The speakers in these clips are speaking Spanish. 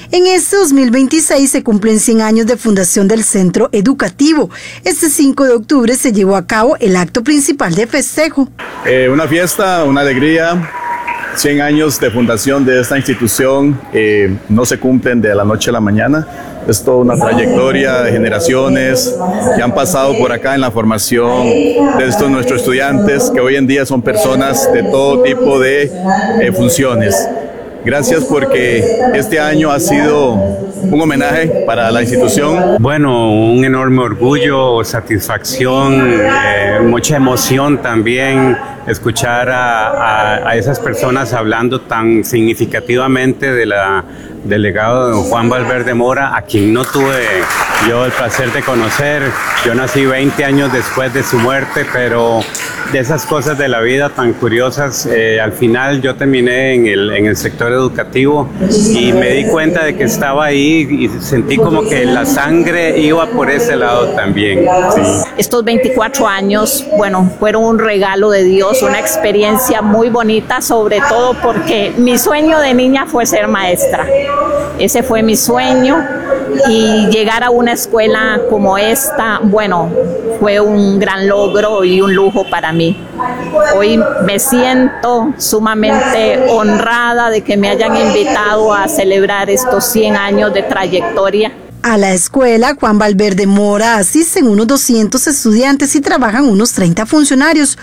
En este 2026 se cumplen 100 años de fundación del centro educativo. Este 5 de octubre se llevó a cabo el acto principal de festejo. Una fiesta, una alegría. 100 años de fundación de esta institución no se cumplen de la noche a la mañana. Es toda una trayectoria de generaciones que han pasado por acá en la formación de estos nuestros estudiantes, que hoy en día son personas de todo tipo de funciones. Gracias porque este año ha sido un homenaje para la institución. Bueno, un enorme orgullo, satisfacción, mucha emoción también escuchar a esas personas hablando tan significativamente del legado de don Juan Valverde Mora, a quien no tuve yo el placer de conocer. Yo nací 20 años después de su muerte, pero de esas cosas de la vida tan curiosas, al final yo terminé en el sector educativo y me di cuenta de que estaba ahí y sentí como que la sangre iba por ese lado también. Sí. Estos 24 años, bueno, fueron un regalo de Dios, una experiencia muy bonita, sobre todo porque mi sueño de niña fue ser maestra. Ese fue mi sueño, y llegar a una escuela como esta, bueno, fue un gran logro y un lujo para mí. Hoy me siento sumamente honrada de que me hayan invitado a celebrar estos 100 años de trayectoria. A la escuela Juan Valverde Mora asisten unos 200 estudiantes y trabajan unos 30 funcionarios.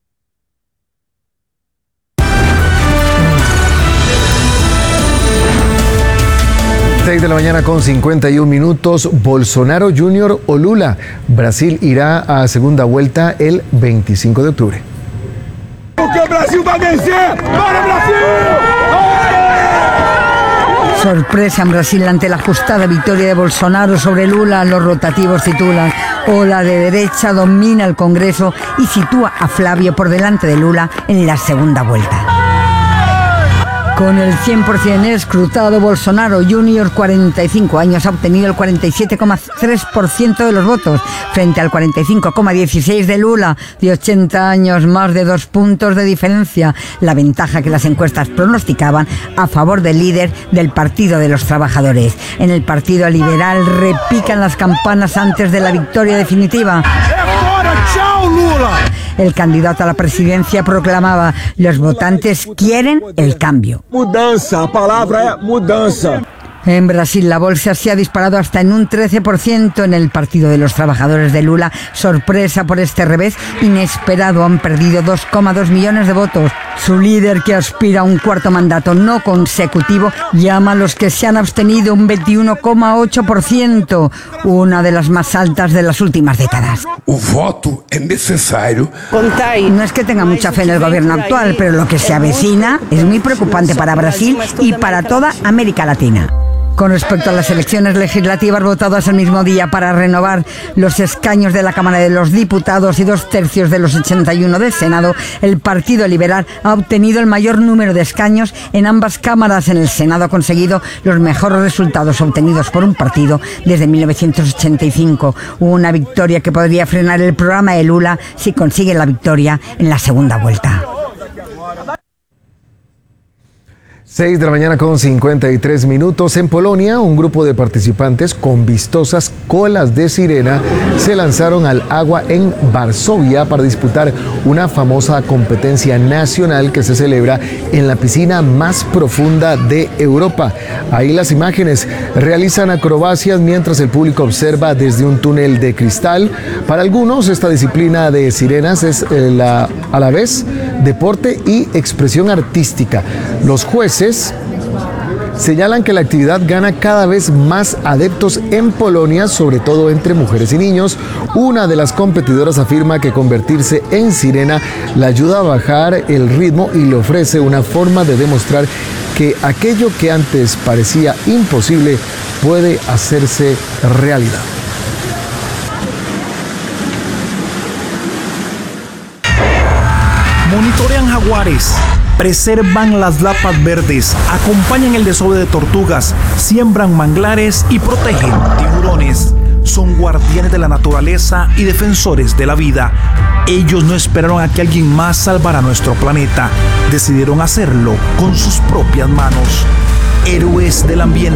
De la mañana con 51 minutos. Bolsonaro Jr. o Lula. Brasil irá a segunda vuelta el 25 de octubre. Porque Brasil va a vencer. ¡Para Brasil! Sorpresa en Brasil ante la ajustada victoria de Bolsonaro sobre Lula. Los rotativos titulan: ola de derecha domina el Congreso y sitúa a Flavio por delante de Lula en la segunda vuelta. Con el 100% escrutado, Bolsonaro Jr., 45 años, ha obtenido el 47,3% de los votos, frente al 45,16% de Lula, de 80 años, más de 2 puntos de diferencia. La ventaja que las encuestas pronosticaban a favor del líder del Partido de los Trabajadores. En el Partido Liberal repican las campanas antes de la victoria definitiva. ¡Chao, Lula! El candidato a la presidencia proclamaba: los votantes quieren el cambio. Mudanza, la palabra es mudanza. En Brasil la bolsa se ha disparado hasta en un 13% en el Partido de los Trabajadores de Lula. Sorpresa por este revés inesperado, han perdido 2,2 millones de votos. Su líder, que aspira a un cuarto mandato no consecutivo, llama a los que se han abstenido un 21,8%, una de las más altas de las últimas décadas. El voto es necesario. No es que tenga mucha fe en el gobierno actual, pero lo que se avecina es muy preocupante para Brasil y para toda América Latina. Con respecto a las elecciones legislativas votadas el mismo día para renovar los escaños de la Cámara de los Diputados y 2/3 de los 81 del Senado, el Partido Liberal ha obtenido el mayor número de escaños en ambas cámaras. En el Senado ha conseguido los mejores resultados obtenidos por un partido desde 1985. Una victoria que podría frenar el programa de Lula si consigue la victoria en la segunda vuelta. 6 de la mañana con 53 minutos. En Polonia, un grupo de participantes con vistosas colas de sirena se lanzaron al agua en Varsovia para disputar una famosa competencia nacional que se celebra en la piscina más profunda de Europa. Ahí las imágenes: realizan acrobacias mientras el público observa desde un túnel de cristal. Para algunos, esta disciplina de sirenas es a la vez deporte y expresión artística. Los jueces señalan que la actividad gana cada vez más adeptos en Polonia, sobre todo entre mujeres y niños. Una de las competidoras afirma que convertirse en sirena le ayuda a bajar el ritmo y le ofrece una forma de demostrar que aquello que antes parecía imposible puede hacerse realidad. Monitorean jaguares, preservan las lapas verdes, acompañan el desove de tortugas, siembran manglares y protegen tiburones. Son guardianes de la naturaleza y defensores de la vida. Ellos no esperaron a que alguien más salvara nuestro planeta. Decidieron hacerlo con sus propias manos. Héroes del ambiente.